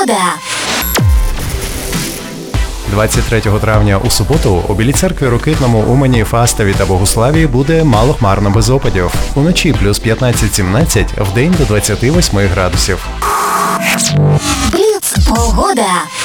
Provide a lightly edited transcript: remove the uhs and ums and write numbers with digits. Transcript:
Погода. 23 травня у суботу у Білій Церкві, Рокитному, Умані, Фастові та Богуславі буде малохмарно без опадів. Уночі плюс 15-17, вдень до 28 градусів. Бліц. Погода.